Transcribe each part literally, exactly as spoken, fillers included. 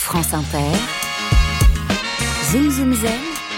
France Inter, Zoom Zoom Zen,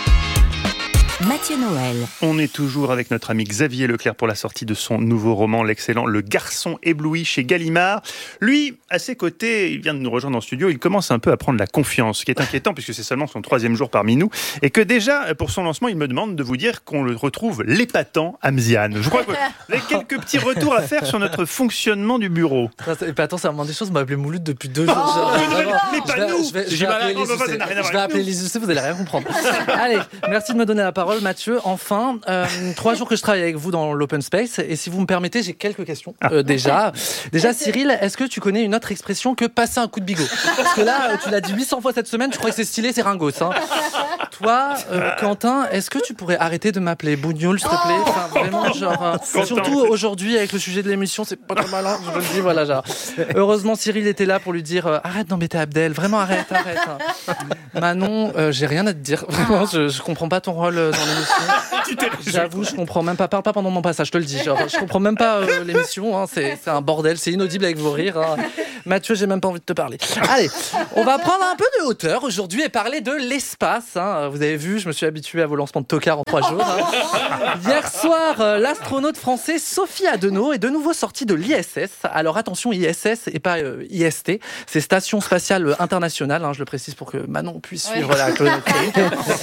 Mathieu Noël. On est toujours avec notre ami Xavier Leclerc pour la sortie de son nouveau roman, l'excellent Le Garçon ébloui chez Gallimard. Lui, à ses côtés, il vient de nous rejoindre en studio, il commence un peu à prendre la confiance, ce qui est inquiétant puisque c'est seulement son troisième jour parmi nous et que déjà, pour son lancement, il me demande de vous dire qu'on le retrouve l'épatant Hamzian. Je crois que vous avez quelques petits retours à faire sur notre fonctionnement du bureau. Épatant, c'est vraiment des choses, on m'a appelé Mouloud depuis deux jours. Oh, genre, mais vraiment, mais je pas vais, nous je vais, je J'ai vais mal à appeler la les gorge, U C. ça n'a rien à voir Je vais avec appeler nous. les U C, vous allez rien comprendre. Allez, merci de me donner la parole, Mathieu. Enfin, euh, trois jours que je travaille avec vous dans l'open space, et si vous me permettez, j'ai quelques questions. Euh, déjà, déjà, Cyril, est-ce que tu connais une autre expression que passer un coup de bigot? Parce que là, tu l'as dit huit cents fois cette semaine, tu crois que c'est stylé, c'est ringos. Hein. Toi, euh, Quentin, est-ce que tu pourrais arrêter de m'appeler Bougnoul, s'il te plaît? Enfin, vraiment, genre, euh, surtout aujourd'hui avec le sujet de l'émission, c'est pas très malin. Je vous le dis, voilà, genre. Heureusement, Cyril était là pour lui dire euh, arrête d'embêter Abdel, vraiment arrête, arrête. Hein. Manon, euh, j'ai rien à te dire. Vraiment, je, je comprends pas ton rôle euh, dans l'émission. J'avoue, je comprends même pas. Parle pas pendant mon passage, je te le dis. Genre, je comprends même pas euh, l'émission. Hein, c'est, c'est un bordel, c'est inaudible avec vos rires. Hein. Mathieu, j'ai même pas envie de te parler. Allez, on va prendre un peu de hauteur aujourd'hui et parler de l'espace. Hein. Vous avez vu, je me suis habitué à vos lancements de tocard en trois jours. Hein. Hier soir, euh, l'astronaute français Sophie Adenau est de nouveau sortie de l'I S S. Alors attention, I S S et pas euh, I S T. C'est Station Spatiale Internationale. Hein, je le précise pour que Manon puisse suivre ouais. la chronométrie.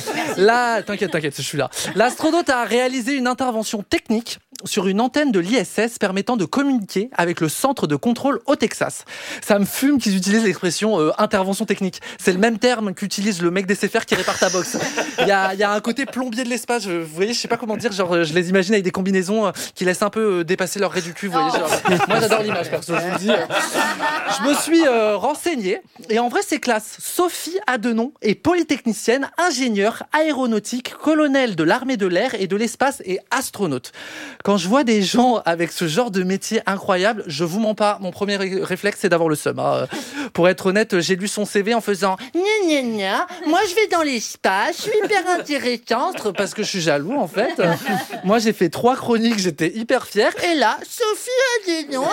Là, t'inquiète, t'inquiète, je suis là. L'astronaute a réalisé une intervention technique sur une antenne de l'I S S permettant de communiquer avec le centre de contrôle au Texas. Ça me fume qu'ils utilisent l'expression euh, intervention technique. C'est le même terme qu'utilise le mec des C F R qui répare ta box. Il y a, y a un côté plombier de l'espace. Je, vous voyez, je sais pas comment dire. Genre, je les imagine avec des combinaisons euh, qui laissent un peu euh, dépasser leur raie du cul. Vous voyez, genre, moi, j'adore l'image, perso. Je vous le dis. Euh. Je me suis euh, renseigné et en vrai, c'est classe. Sophie Adenau est polytechnicienne, ingénieure aéronautique, colonel de l'armée de l'air et de l'espace et astronaute. Quand je vois des gens avec ce genre de métier incroyable, je vous mens pas, mon premier ré- réflexe c'est d'avoir le seum. Hein. Pour être honnête, j'ai lu son C V en faisant gna gna gna, moi je vais dans l'espace, je suis hyper intéressante parce que je suis jaloux en fait. Moi j'ai fait trois chroniques, j'étais hyper fière. Et là, Sophie Adenau,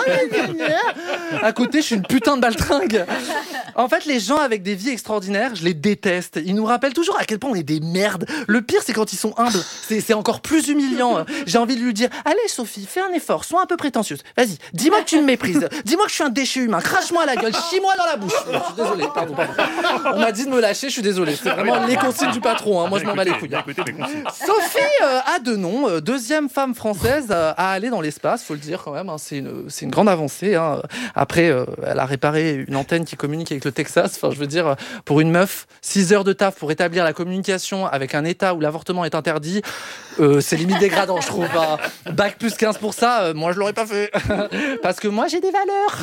à côté je suis une putain de baltringue. En fait, les gens avec des vies extraordinaires, je les déteste. Ils nous rappellent toujours à quel point on est des merdes. Le pire c'est quand ils sont humbles, c'est, c'est encore plus humiliant. J'ai envie de lui dire allez Sophie, fais un effort, sois un peu prétentieuse. Vas-y, dis-moi que tu me méprises. Dis-moi que je suis un déchet humain. Crache-moi à la gueule, chie-moi dans la bouche. Je suis désolé, pardon, pardon. On m'a dit de me lâcher, je suis désolé. C'est vraiment les consignes du patron. Hein. Moi, je m'en bats les couilles. Sophie euh, Adenau, euh, deuxième femme française euh, à aller dans l'espace, faut le dire quand même. Hein. C'est une, c'est une grande avancée. Hein. Après, euh, elle a réparé une antenne qui communique avec le Texas. Enfin, je veux dire, pour une meuf, six heures de taf pour établir la communication avec un État où l'avortement est interdit, euh, c'est limite dégradant, je trouve. Hein. Bac plus quinze pour ça, euh, moi je l'aurais pas fait. Parce que moi j'ai des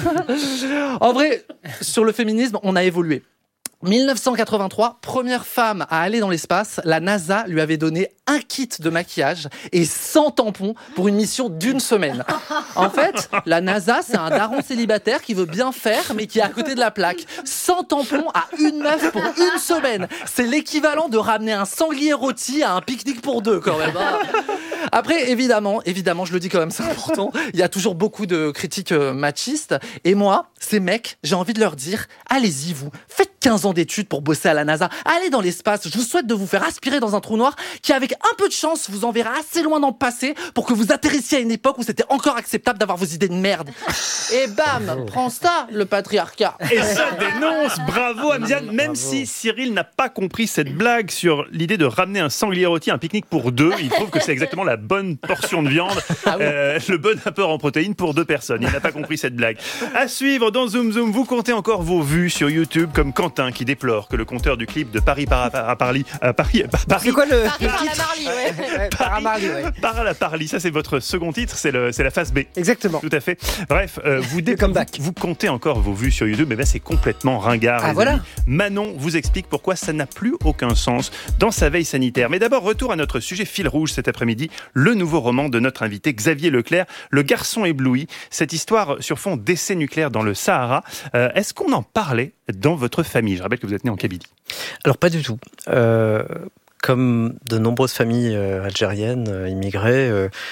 valeurs. En vrai, sur le féminisme, on a évolué. dix-neuf cent quatre-vingt-trois, première femme à aller dans l'espace, la NASA lui avait donné un kit de maquillage et cent tampons pour une mission d'une semaine. En fait, la NASA, c'est un daron célibataire qui veut bien faire, mais qui est à côté de la plaque. cent tampons à une meuf pour une semaine. C'est l'équivalent de ramener un sanglier rôti à un pique-nique pour deux, quand même. Hein. Après, évidemment, évidemment, je le dis quand même, c'est important, il y a toujours beaucoup de critiques euh, machistes. Et moi, ces mecs, j'ai envie de leur dire, allez-y, vous, faites quinze ans d'études pour bosser à la NASA. Allez dans l'espace. Je vous souhaite de vous faire aspirer dans un trou noir qui, avec un peu de chance, vous enverra assez loin dans le passé pour que vous atterrissiez à une époque où c'était encore acceptable d'avoir vos idées de merde. Et bam, prends ça, le patriarcat. Et ça dénonce. Bravo, Hamzian. Même Bravo. Si Cyril n'a pas compris cette blague sur l'idée de ramener un sanglier rôti à un pique-nique pour deux, il trouve que c'est exactement la bonne portion de viande, ah oui. euh, le bon apport en protéines pour deux personnes. Il n'a pas compris cette blague. À suivre dans Zoom Zoom, vous comptez encore vos vues sur YouTube, comme Quentin qui déplore que le compteur du clip de Paris par à Paris, à Paris, Paris, c'est quoi le, Paris le par titre la Marly, ouais. ouais, Par Marly, ouais. Par la Parly, ça c'est votre second titre, c'est, le, c'est la phase B. Exactement. Tout à fait. Bref, euh, vous, dé- vous, vous comptez encore vos vues sur YouTube, mais ben c'est complètement ringard. Ah voilà. Amis. Manon vous explique pourquoi ça n'a plus aucun sens dans sa veille sanitaire. Mais d'abord, retour à notre sujet fil rouge cet après-midi, le nouveau roman de notre invité Xavier Leclerc, Le Garçon ébloui. Cette histoire sur fond d'essai nucléaire dans le Sahara. Euh, est-ce qu'on en parlait dans votre famille? Je rappelle que vous êtes né en Kabylie. Alors pas du tout. Euh, comme de nombreuses familles euh, algériennes euh, immigrées, euh,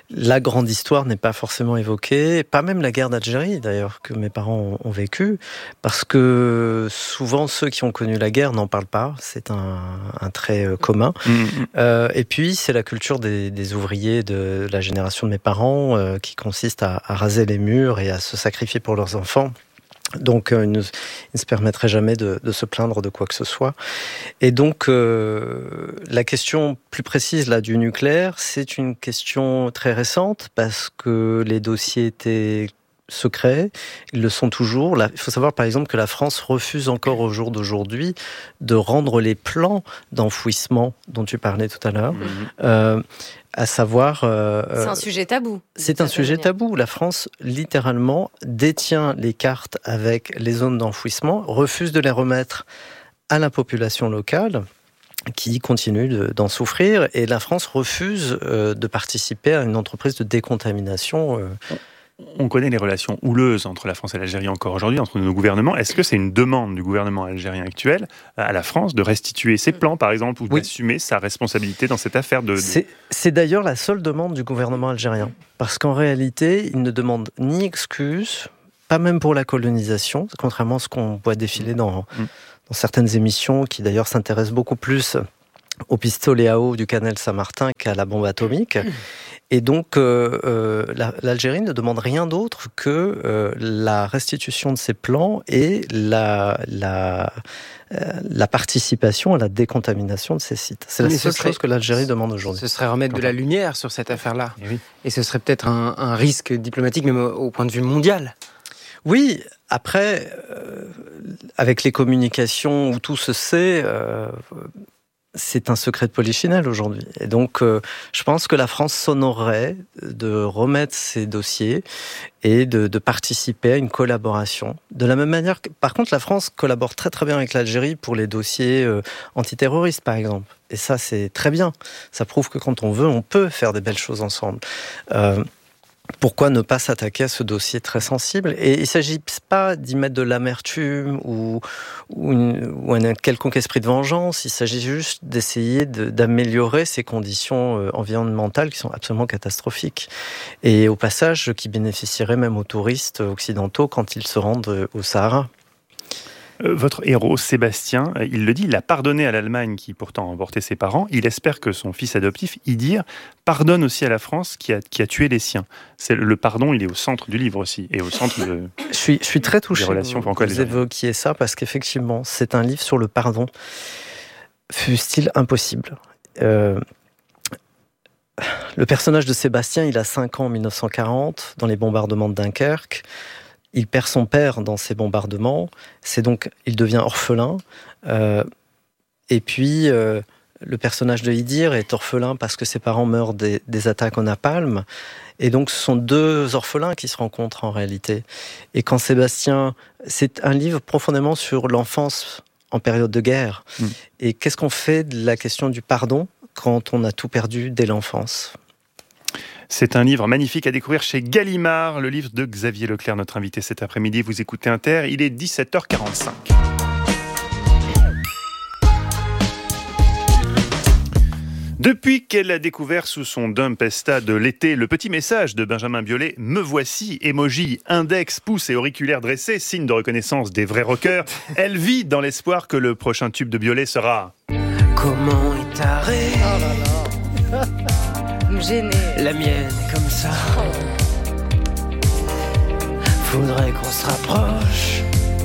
la grande histoire n'est pas forcément évoquée, pas même la guerre d'Algérie d'ailleurs, que mes parents ont, ont vécu, parce que souvent ceux qui ont connu la guerre n'en parlent pas, c'est un, un trait commun. Mmh. Euh, et puis c'est la culture des, des ouvriers de la génération de mes parents euh, qui consiste à, à raser les murs et à se sacrifier pour leurs enfants. Donc, euh, ils, ne, ils ne se permettraient jamais de, de se plaindre de quoi que ce soit. Et donc, euh, la question plus précise là du nucléaire, c'est une question très récente parce que les dossiers étaient secrets, ils le sont toujours. Là, il faut savoir par exemple que la France refuse encore au jour d'aujourd'hui de rendre les plans d'enfouissement dont tu parlais tout à l'heure. Mmh. Euh, à savoir... Euh, c'est un sujet tabou. C'est un sujet tabou. La France, littéralement, détient les cartes avec les zones d'enfouissement, refuse de les remettre à la population locale, qui continue de, d'en souffrir, et la France refuse euh, de participer à une entreprise de décontamination. Euh, On connaît les relations houleuses entre la France et l'Algérie encore aujourd'hui, entre nos gouvernements. Est-ce que c'est une demande du gouvernement algérien actuel à la France de restituer ses plans, par exemple, ou oui. d'assumer sa responsabilité dans cette affaire de... de... C'est, c'est d'ailleurs la seule demande du gouvernement algérien. Parce qu'en réalité, il ne demande ni excuses, pas même pour la colonisation, contrairement à ce qu'on voit défiler dans, mmh. dans certaines émissions, qui d'ailleurs s'intéressent beaucoup plus au pistolet à eau du Canal Saint-Martin qu'à la bombe atomique. Mmh. Et donc, euh, euh, la, l'Algérie ne demande rien d'autre que euh, la restitution de ses plans et la, la, euh, la participation à la décontamination de ces sites. C'est la Mais seule serait, chose que l'Algérie demande aujourd'hui. Ce serait remettre de la lumière sur cette affaire-là. Et, oui. et ce serait peut-être un, un risque diplomatique, même au, au point de vue mondial. Oui, après, euh, avec les communications où tout se sait... Euh, c'est un secret de polichinelle aujourd'hui. Et donc, euh, je pense que la France s'honorerait de remettre ses dossiers et de, de participer à une collaboration. De la même manière que, par contre, la France collabore très très bien avec l'Algérie pour les dossiers euh, antiterroristes, par exemple. Et ça, c'est très bien. Ça prouve que quand on veut, on peut faire des belles choses ensemble. Euh, Pourquoi ne pas s'attaquer à ce dossier très sensible ? Et il ne s'agit pas d'y mettre de l'amertume ou, ou, une, ou un quelconque esprit de vengeance. Il s'agit juste d'essayer de, d'améliorer ces conditions environnementales qui sont absolument catastrophiques. Et au passage, qui bénéficieraient même aux touristes occidentaux quand ils se rendent au Sahara. Votre héros, Sébastien, il le dit, il a pardonné à l'Allemagne qui pourtant a emporté ses parents. Il espère que son fils adoptif, Idir, pardonne aussi à la France qui a, qui a tué les siens. C'est, le pardon, il est au centre du livre aussi, et au centre de, je suis, je suis très touché des relations que vous évoquiez ça, parce qu'effectivement, c'est un livre sur le pardon. Fût-il impossible. Euh, le personnage de Sébastien, il a cinq ans en dix-neuf cent quarante, dans les bombardements de Dunkerque. Il perd son père dans ces bombardements, c'est donc il devient orphelin. Euh, et puis euh, le personnage de Idir est orphelin parce que ses parents meurent des, des attaques au napalm. Et donc ce sont deux orphelins qui se rencontrent en réalité. Et quand Sébastien, c'est un livre profondément sur l'enfance en période de guerre. Mmh. Et qu'est-ce qu'on fait de la question du pardon quand on a tout perdu dès l'enfance ? C'est un livre magnifique à découvrir chez Gallimard, le livre de Xavier Leclerc, notre invité cet après-midi. Vous écoutez Inter, il est dix-sept heures quarante-cinq. Depuis qu'elle a découvert sous son Dumpesta de l'été le petit message de Benjamin Biolay, me voici, emoji, index, pouce et auriculaire dressé, signe de reconnaissance des vrais rockers, elle vit dans l'espoir que le prochain tube de Biolay sera... Comment est taré oh là là. Me gêner. La mienne est comme ça. Faudrait qu'on se rapproche.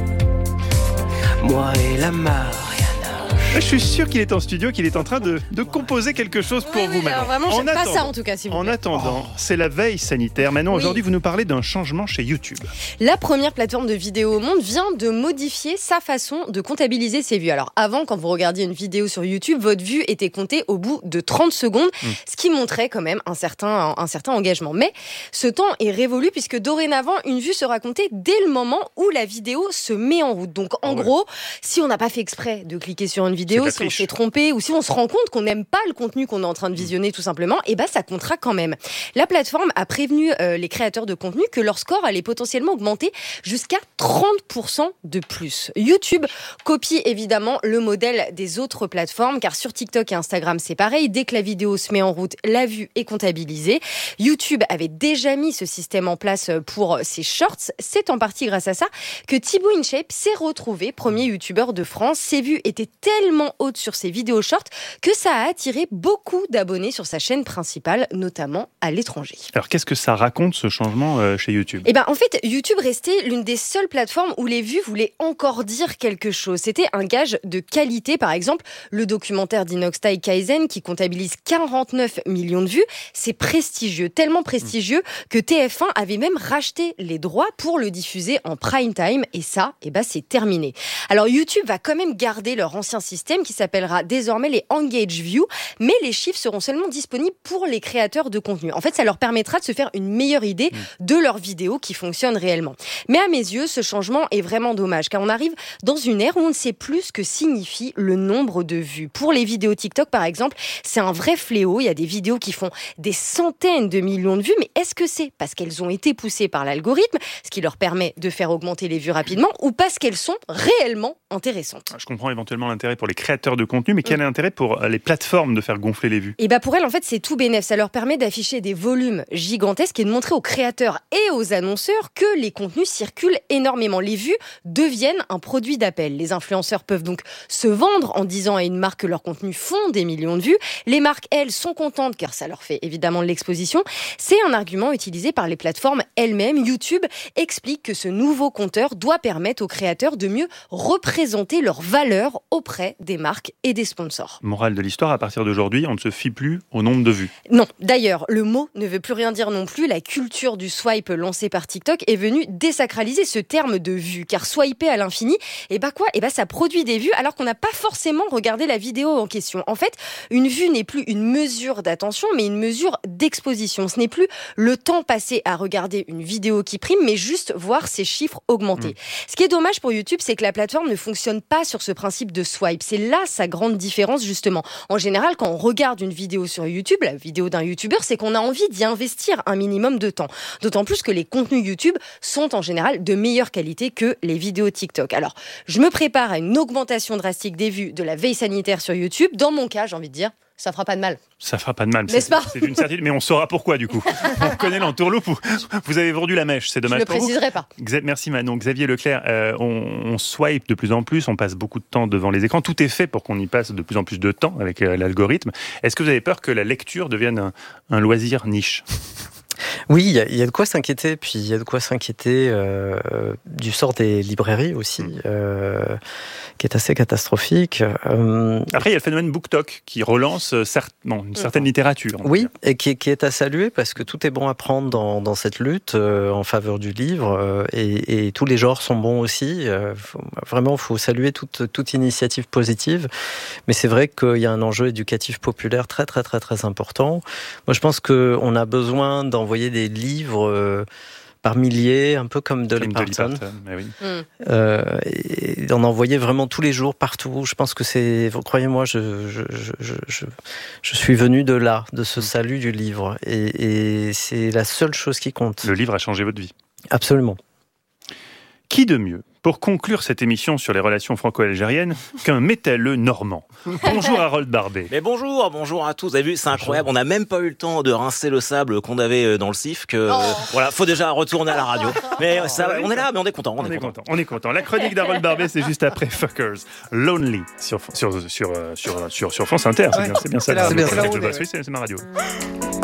Moi et la Mariana. Je suis sûr qu'il est en studio, qu'il est en train de, de composer quelque chose pour oui, vous. Oui, alors vraiment, j'aime pas ça en tout cas. Si vous en plaît. attendant, oh. c'est la veille sanitaire. Maintenant, oui. aujourd'hui, vous nous parlez d'un changement chez YouTube. La première plateforme de vidéo au monde vient de modifier sa façon de comptabiliser ses vues. Alors avant, quand vous regardiez une vidéo sur YouTube, votre vue était comptée au bout de trente secondes, mmh. ce qui montrait quand même un certain, un certain engagement. Mais ce temps est révolu puisque dorénavant, une vue sera comptée dès le moment où la vidéo se met en route. Donc en oh, gros, ouais. si on n'a pas fait exprès de cliquer sur une vidéo, vidéo, C'est si on triche. s'est trompé ou si on se rend compte qu'on n'aime pas le contenu qu'on est en train de visionner tout simplement, et ben ça comptera quand même. La plateforme a prévenu euh, les créateurs de contenu que leur score allait potentiellement augmenter jusqu'à trente pour cent de plus. YouTube copie évidemment le modèle des autres plateformes, car sur TikTok et Instagram c'est pareil, dès que la vidéo se met en route, la vue est comptabilisée. YouTube avait déjà mis ce système en place pour ses shorts. C'est en partie grâce à ça que Thibaut InShape s'est retrouvé premier youtubeur de France. Ses vues étaient tellement hautes sur ses vidéos shorts que ça a attiré beaucoup d'abonnés sur sa chaîne principale, notamment à l'étranger. Alors, qu'est-ce que ça raconte, ce changement euh, chez YouTube ? Eh ben, en fait, YouTube restait l'une des seules plateformes où les vues voulaient encore dire quelque chose. C'était un gage de qualité. Par exemple, le documentaire d'Inoxtag Kaizen qui comptabilise quarante-neuf millions de vues. C'est prestigieux, tellement prestigieux que T F un avait même racheté les droits pour le diffuser en prime time. Et ça, eh ben, c'est terminé. Alors, YouTube va quand même garder leur ancien système qui s'appellera désormais les Engage View, mais les chiffres seront seulement disponibles pour les créateurs de contenu. En fait, ça leur permettra de se faire une meilleure idée de leurs vidéos qui fonctionnent réellement. Mais à mes yeux, ce changement est vraiment dommage, car on arrive dans une ère où on ne sait plus ce que signifie le nombre de vues. Pour les vidéos TikTok, par exemple, c'est un vrai fléau. Il y a des vidéos qui font des centaines de millions de vues, mais est-ce que c'est parce qu'elles ont été poussées par l'algorithme, ce qui leur permet de faire augmenter les vues rapidement, ou parce qu'elles sont réellement intéressantes ? Je comprends éventuellement l'intérêt pour les créateurs de contenu, mais quel est l'intérêt pour les plateformes de faire gonfler les vues ? Et bah pour elles, en fait, c'est tout bénef. Ça leur permet d'afficher des volumes gigantesques et de montrer aux créateurs et aux annonceurs que les contenus circulent énormément. Les vues deviennent un produit d'appel. Les influenceurs peuvent donc se vendre en disant à une marque que leurs contenus font des millions de vues. Les marques, elles, sont contentes car ça leur fait évidemment de l'exposition. C'est un argument utilisé par les plateformes elles-mêmes. YouTube explique que ce nouveau compteur doit permettre aux créateurs de mieux représenter leur valeur auprès des marques et des sponsors. Morale de l'histoire, à partir d'aujourd'hui, on ne se fie plus au nombre de vues. Non, d'ailleurs, le mot ne veut plus rien dire non plus. La culture du swipe lancée par TikTok est venue désacraliser ce terme de vue. Car swiper à l'infini, et bah quoi, et bah ça produit des vues alors qu'on n'a pas forcément regardé la vidéo en question. En fait, une vue n'est plus une mesure d'attention, mais une mesure d'exposition. Ce n'est plus le temps passé à regarder une vidéo qui prime, mais juste voir ses chiffres augmenter. Mmh. Ce qui est dommage pour YouTube, c'est que la plateforme ne fonctionne pas sur ce principe de swipe. C'est là sa grande différence, justement. En général, quand on regarde une vidéo sur YouTube, la vidéo d'un youtubeur, c'est qu'on a envie d'y investir un minimum de temps. D'autant plus que les contenus YouTube sont en général de meilleure qualité que les vidéos TikTok. Alors, je me prépare à une augmentation drastique des vues de la veille sanitaire sur YouTube. Dans mon cas, j'ai envie de dire, ça fera pas de mal. Ça fera pas de mal. N'est-ce pas ? C'est une certitude, mais on saura pourquoi du coup. On connaît l'entourloupe. Vous avez vendu la mèche, c'est dommage. Je ne le préciserai pas. Merci Manon. Xavier Leclerc, euh, on, on swipe de plus en plus, on passe beaucoup de temps devant les écrans. Tout est fait pour qu'on y passe de plus en plus de temps avec euh, l'algorithme. Est-ce que vous avez peur que la lecture devienne un, un loisir niche ? Oui, il y, y a de quoi s'inquiéter, puis il y a de quoi s'inquiéter euh, du sort des librairies aussi, euh, qui est assez catastrophique. Euh, Après, il y a le phénomène BookTok qui relance euh, cert- bon, une certaine littérature. Oui, et qui, qui est à saluer parce que tout est bon à prendre dans, dans cette lutte euh, en faveur du livre euh, et, et tous les genres sont bons aussi. Euh, faut, vraiment, il faut saluer toute, toute initiative positive, mais c'est vrai qu'il y a un enjeu éducatif populaire très très très très important. Moi, je pense qu'on a besoin d'envoyer des livres euh, par milliers, un peu comme Dolly Parton. Oui. Mm. Euh, et d'en envoyer vraiment tous les jours, partout. Je pense que c'est... Croyez-moi, je, je, je, je, je suis venu de là, de ce salut du livre. Et, et c'est la seule chose qui compte. Le livre a changé votre vie. Absolument. Qui de mieux pour conclure cette émission sur les relations franco-algériennes qu'un métalleux normand. Bonjour Harold Barbet. Mais bonjour, bonjour à tous. Vous avez vu, c'est incroyable. On n'a même pas eu le temps de rincer le sable qu'on avait dans le sif. Que oh. voilà, faut déjà retourner à la radio. Mais ça, on est là, mais on est content. On, on est, est content. content. On est content. La chronique d'Harold Barbet, c'est juste après Fuckers, Lonely sur sur sur sur sur, sur France Inter. C'est ouais. bien, c'est bien ça. C'est là, C'est c'est bien là ça. où on est, C'est ma radio.